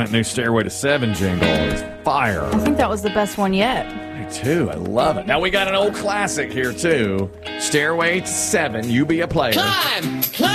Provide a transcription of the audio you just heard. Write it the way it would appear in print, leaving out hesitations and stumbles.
That new Stairway to Seven jingle is fire. I think that was the best one yet. Me too. I love it. Now we got an old classic here too. Stairway to Seven. You be a player. Climb!